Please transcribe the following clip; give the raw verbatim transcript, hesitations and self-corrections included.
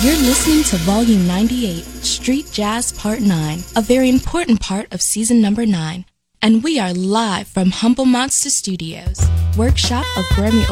You're listening to Volume ninety-eight, Street Jazz Part nine, a very important part of season number nine. And we are live from Humble Monster Studios, workshop of Grammy